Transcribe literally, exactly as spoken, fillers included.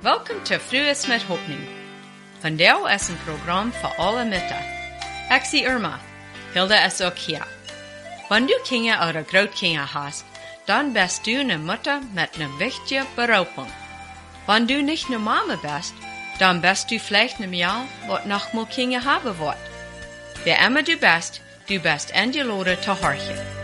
Welkom til Frues met Hoffnung. Vandaag is een programma voor alle middag. Ik zie Irma. Hilda is ook hier. Wanneer du kinderen oder grootkinderen hast, dann bist du eine Mutter mit einer wichtigen Berufung. Wenn du nicht eine Mama bist, dann bist du vielleicht eine Mial, was noch mal Kinder haben wird. Wer immer du bist, du bist eingeladen zu horchen.